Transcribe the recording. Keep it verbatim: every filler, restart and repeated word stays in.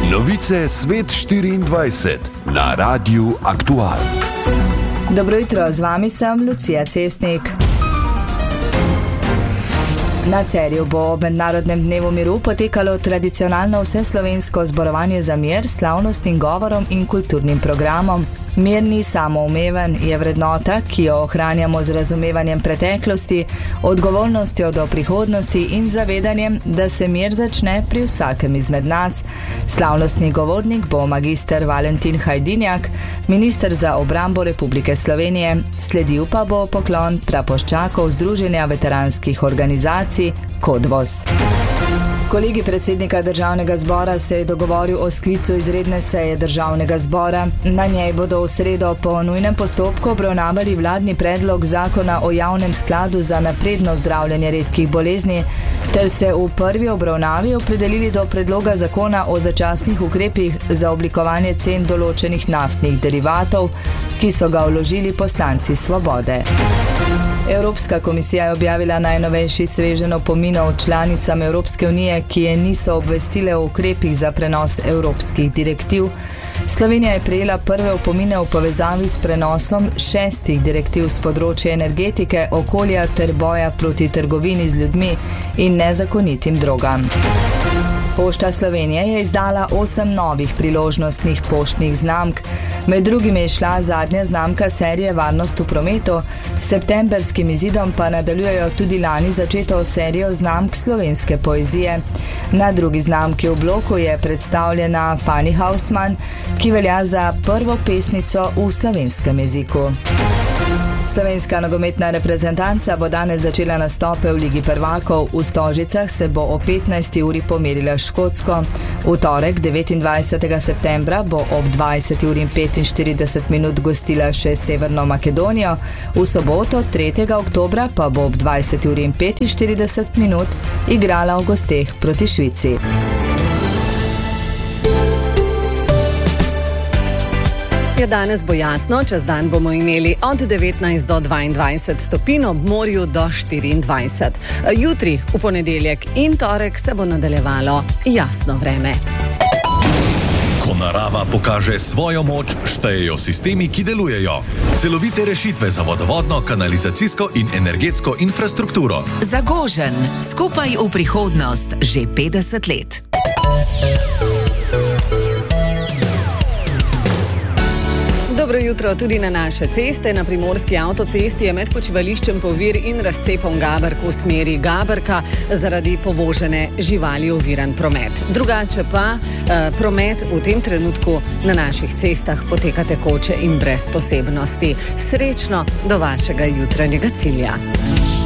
Novice Svet štiriindvajset na Radiu Aktual. Dobro jutro, z vami sem Lucija Cestnik. Na Cerju bo ob Mednarodnem dnevu miru potekalo tradicionalno vseslovensko zborovanje za mir s slavnostnim govorom in kulturnim programom. Mir ni samoumeven, je vrednota, ki jo ohranjamo z razumevanjem preteklosti, odgovornostjo do prihodnosti in zavedanjem, da se mir začne pri vsakem izmed nas. Slavnostni govornik bo magister Valentin Hajdinjak, minister za obrambo Republike Slovenije, sledil pa bo poklon prapoščakov Združenja veteranskih organizacij Kodvos. Kolegi predsednika Državnega zbora se je dogovoril o sklicu izredne seje Državnega zbora. Na njej bodo v sredo po nujnem postopku obravnavali vladni predlog zakona o javnem skladu za napredno zdravljenje redkih bolezni, ter se v prvi obravnavi opredelili do predloga zakona o začasnih ukrepih za oblikovanje cen določenih naftnih derivatov, ki so ga vložili poslanci Svobode. Evropska komisija je objavila najnovejši sveženj opominov članicam Evropske unije, ki je niso obvestile o ukrepih za prenos evropskih direktiv. Slovenija je prejela prve opomine v povezavi s prenosom šestih direktiv z področja energetike, okolja ter boja proti trgovini z ljudmi in nezakonitim drogam. Pošta Slovenije je izdala osem novih priložnostnih poštnih znamk. Med drugim je šla zadnja znamka serije Varnost v prometu, s septembrskim izidom pa nadaljujejo tudi lani začeto serijo znamk slovenske poezije. Na drugi znamki v bloku je predstavljena Fanny Hausmann, ki velja za prvo pesnico v slovenskem jeziku. Slovenska nogometna reprezentanca bo danes začela nastope v Ligi prvakov. V Stožicah se bo o petnajsti uri pomerila s Škotsko. V torek, devetindvajsetega septembra, bo ob dvajseti uri in petinštirideset minut gostila še Severno Makedonijo. V soboto, tretjega oktobra, pa bo ob dvajseti uri in petinštirideset minut igrala v gosteh proti Švici. Danes bo jasno, čez dan bomo imeli od devetnajst do dvaindvajset stopinj, ob morju do štiriindvajset. Jutri, v ponedeljek in torek, se bo nadaljevalo jasno vreme. Ko narava pokaže svojo moč, štejejo sistemi, ki delujejo. Celovite rešitve za vodovodno, kanalizacijsko in energetsko infrastrukturo. Zagožen, skupaj v prihodnost, že petdeset let. Dobro jutro tudi na naše ceste. Na primorski avtocesti je med počivališčem Povir in razcepom Gaberk v smeri Gaberka zaradi povožene živali oviran promet. Drugače pa eh, promet v tem trenutku na naših cestah poteka tekoče in brez posebnosti. Srečno do vašega jutranjega cilja.